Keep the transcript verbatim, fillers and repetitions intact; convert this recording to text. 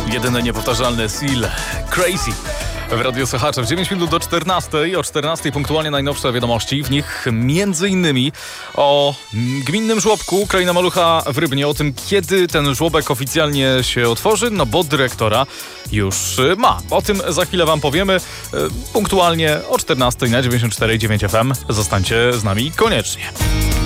Jedyny niepowtarzalny Seal, Crazy. W Radiu Słuchacze w dziewięć minut do czternastej, o czternastej punktualnie najnowsze wiadomości. W nich między innymi o gminnym żłobku Kraina Malucha w Rybnie, o tym, kiedy ten żłobek oficjalnie się otworzy, no bo dyrektora już ma. O tym za chwilę wam powiemy punktualnie o czternastej na dziewięćdziesiąt cztery i dziewięć F M. Zostańcie z nami koniecznie.